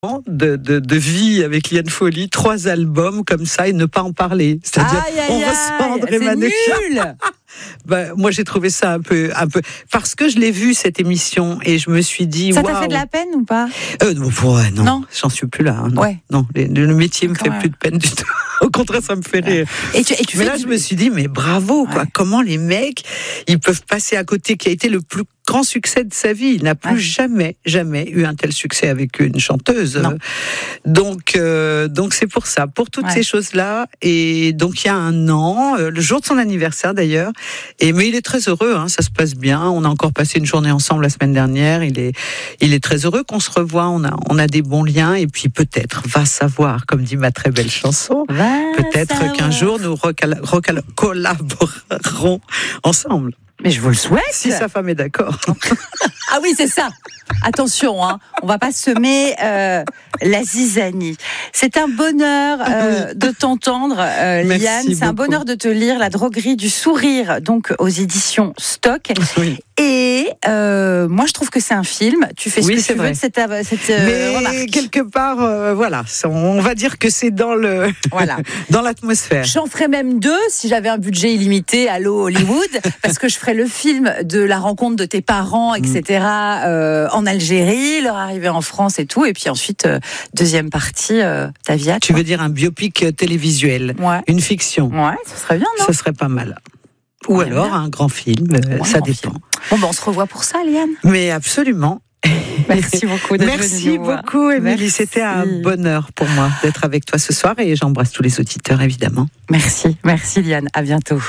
de vie avec Liane Folly, 3 albums comme ça et ne pas en parler. C'est-à-dire, on ressent André Manouchian. C'est nul. Moi, j'ai trouvé ça un peu, parce que je l'ai vu cette émission et je me suis dit, ça t'a fait de la peine ou pas? Non, j'en suis plus là. Non, ouais. Non, le métier me fait plus de peine du tout. Au contraire, ça me fait rire. Mais là, je me suis dit, mais bravo, quoi. Comment les mecs, ils peuvent passer à côté, qui a été le plus grand succès de sa vie. Il n'a plus jamais eu un tel succès avec une chanteuse. Donc c'est pour ça, pour toutes ces choses-là. Et donc il y a un an, le jour de son anniversaire d'ailleurs. Mais il est très heureux, ça se passe bien. On a encore passé une journée ensemble la semaine dernière. Il est très heureux qu'on se revoie. On a des bons liens. Et puis peut-être, va savoir, comme dit ma très belle chanson, peut-être qu'un jour nous collaborerons ensemble. Mais je vous le souhaite. Si sa femme est d'accord. Ah oui, c'est ça. Attention, on va pas semer la zizanie. C'est un bonheur de t'entendre, Liane. C'est un bonheur de te lire La droguerie du sourire, donc aux éditions Stock. Oui. Et moi, je trouve que c'est un film. Tu fais ce que tu veux de cette Mais remarque. Quelque part, on va dire que c'est dans dans l'atmosphère. J'en ferais même 2 si j'avais un budget illimité. Allô Hollywood, parce que je ferais le film de la rencontre de tes parents, etc. En Algérie, leur arrivée en France et tout, et puis ensuite deuxième partie, ta vie. Tu veux dire un biopic télévisuel, une fiction. Ouais, ce serait bien, non? Ce serait pas mal. Ou alors un grand film, ça dépend. Bon, on se revoit pour ça, Liane. Mais absolument. Merci beaucoup. Merci beaucoup, Émilie. C'était un bonheur pour moi d'être avec toi ce soir et j'embrasse tous les auditeurs, évidemment. Merci, Liane. À bientôt.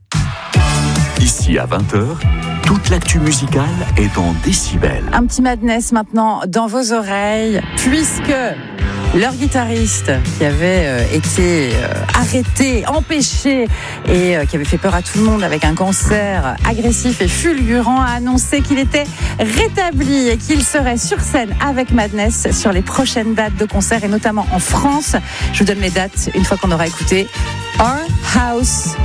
Ici à 20h, toute l'actu musicale est en décibels. Un petit Madness maintenant dans vos oreilles, puisque leur guitariste qui avait été arrêté, empêché et qui avait fait peur à tout le monde avec un cancer agressif et fulgurant, a annoncé qu'il était rétabli et qu'il serait sur scène avec Madness sur les prochaines dates de concert et notamment en France. Je vous donne les dates une fois qu'on aura écouté Our House